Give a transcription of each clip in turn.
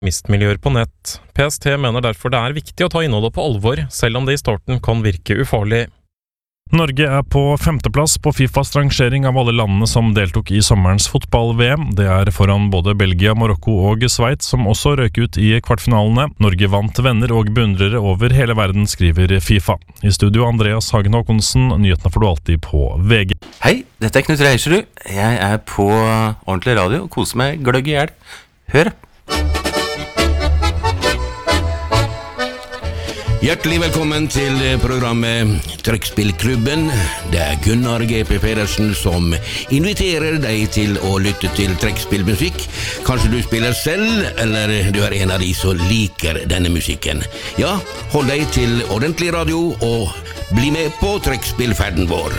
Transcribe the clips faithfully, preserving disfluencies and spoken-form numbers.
ekstremistmiljøer på nett. P S T mener derfor det er viktig å ta innholdet på alvor, selv om det i starten kan virke ufarlig. Norge er på femteplass på FIFAs rangering av alle landene som deltok i sommerens fotball-V M. Det er foran både Belgia, Marokko og Sveits, som også røk ut i kvartfinalene. Norge vant venner og beundrere over hele verden, skriver FIFA. I studio Andreas Hagen Håkonsen, nyhetene får du alltid på V G. Hei, dette er Knut Reiserud. Jeg er på ordentlig radio og koser meg gløgg i hjel. Hør! Hjertelig velkommen til programmet Trekkspillklubben. Det er Gunnar G P Pedersen som inviterer deg til å lytte til trekkspillmusikk. Kanskje du spiller selv, eller du er en av de som liker denne musikken. Ja, hold deg til ordentlig radio og bli med på trekkspillferden vår.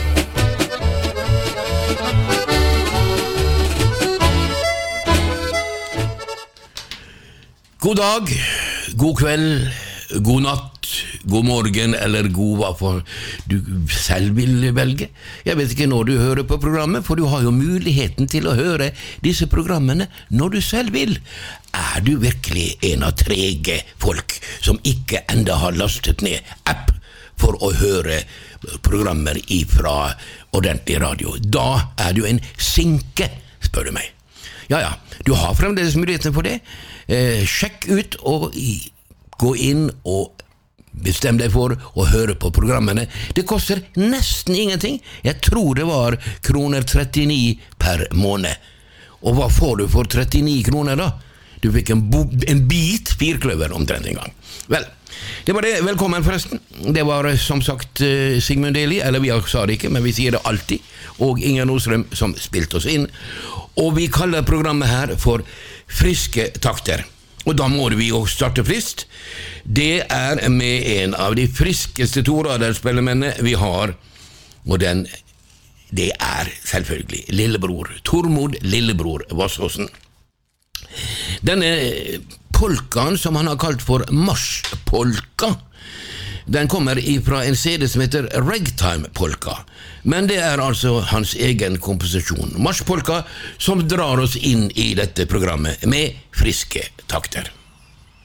God dag, god kveld, god natt, god morgen eller god hva for du selv vil velge. Jeg vet ikke når du hører på programmet, for du har jo muligheten til å høre disse programmene når du selv vil. Er du virkelig en av trege folk som ikke enda har lastet ned app for å høre programmer ifra ordentlig radio? Da er du en sinke, spør du meg. Ja, ja, du har fremdeles muligheten for det. Eh, sjekk ut og gå inn og bestem deg for å høre på programmene. Det koster nesten ingenting. Jeg tror det var kroner trettini per måned. Og hva får du for trettini kroner da? Du fikk en, bo- en bit firkløver omtrent en gang. Vel, det var det. Velkommen forresten. Det var som sagt uh, Sigmund Deli, eller vi sa det ikke, men vi sier det alltid, og Inger Nordstrøm som spilte oss inn. Og vi kaller programmet her for Friske takter. Og da må vi jo starte frist. Det er med en av de friskeste toraderspillemennene vi har, og den, det er selvfølgelig lillebror, Tormod Lillebror Vassåsen. Denne polkaen som han har kalt for Marspolka, den kommer fra en C D som heter Ragtime-polka, men det er altså hans egen komposisjon, Marspolka, som drar oss inn i dette programmet med friske takter.